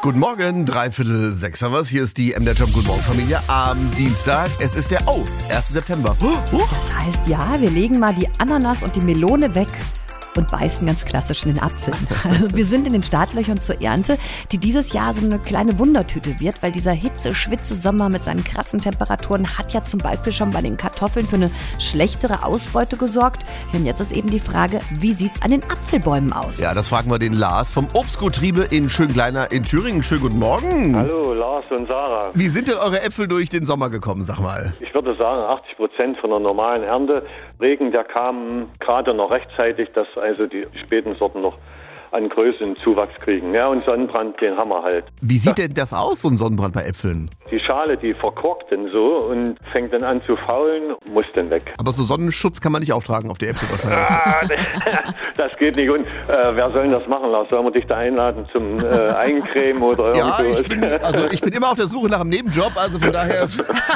Guten Morgen, 5:45 haben wir's. Hier ist die MDR Jump Guten Morgen Familie am Dienstag. Es ist der 1. September. Das heißt, ja, wir legen mal die Ananas und die Melone weg und beißen ganz klassisch in den Apfel. Also wir sind in den Startlöchern zur Ernte, die dieses Jahr so eine kleine Wundertüte wird, weil dieser Hitze-Schwitze-Sommer mit seinen krassen Temperaturen hat ja zum Beispiel schon bei den Kartoffeln für eine schlechtere Ausbeute gesorgt. Und jetzt ist eben die Frage, wie sieht's an den Apfelbäumen aus? Ja, das fragen wir den Lars vom Obstguttriebe in Schöngleiner in Thüringen. Schönen guten Morgen. Hallo, Lars und Sarah. Wie sind denn eure Äpfel durch den Sommer gekommen, sag mal? Ich würde sagen, 80% von der normalen Ernte. Regen, der kam gerade noch rechtzeitig, dass also die späten Sorten noch an Größe und Zuwachs kriegen. Ja, und Sonnenbrand, den haben wir halt. Wie sieht denn das aus, so ein Sonnenbrand bei Äpfeln? Die Schale, die verkorkt dann so und fängt dann an zu faulen, muss dann weg. Aber so Sonnenschutz kann man nicht auftragen auf die Äpfel wahrscheinlich. Das geht nicht. Und wer soll denn das machen, Lars? Sollen wir dich da einladen zum Eincremen oder Ja, irgendwas? ich bin immer auf der Suche nach einem Nebenjob, also von daher...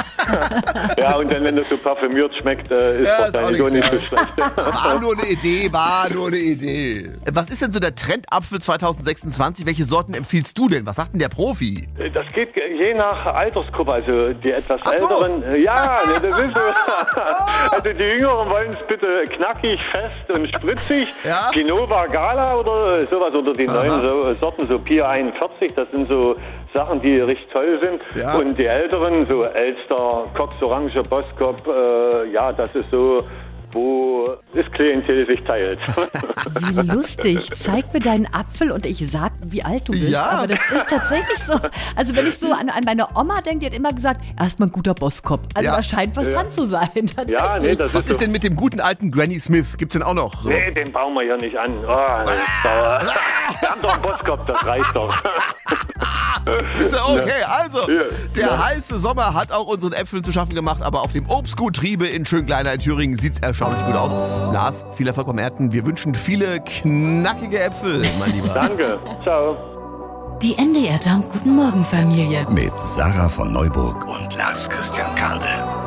Ja, und dann, wenn das so parfümiert schmeckt, ist Ja, wahrscheinlich auch nicht so schlecht. War nur eine Idee. Was ist denn so der Trendapfel 2026? Welche Sorten empfiehlst du denn? Was sagt denn der Profi? Das geht je nach Altersgruppe, also die etwas Ach so. Älteren. Ja, das ist so. Also die Jüngeren wollen es bitte knackig, fest und spritzig. Ja. Genova Gala oder sowas, oder die neuen Sorten, so Pia 41, das sind so Sachen, die richtig toll sind. Ja. Und die Älteren, so Elster, Cox Orange, Boskop, ja, das ist so, wo das Klientel sich teilt. Wie lustig. Zeig mir deinen Apfel und ich sag, wie alt du bist. Ja. Aber das ist tatsächlich so. Also wenn ich so an meine Oma denke, die hat immer gesagt, erstmal ein guter Bosskopf. Also Ja. da scheint was dran zu sein. Tatsächlich. Ja, nee, das Was ist denn mit dem guten alten Granny Smith? Gibt's den auch noch? So? Nee, den bauen wir ja nicht an. Oh, wir haben doch einen Bosskopf, das reicht doch. Ist ja okay, also Ja. der heiße Sommer hat auch unseren Äpfeln zu schaffen gemacht, aber auf dem Obstguttriebe in Schöngleiner in Thüringen sieht's erstaunlich gut aus. Lars, viel Erfolg beim Ernten. Wir wünschen viele knackige Äpfel, mein Lieber. Danke. Ciao. Die MDR Jump Guten Morgen Familie. Mit Sarah von Neuburg und Lars Christian Kade.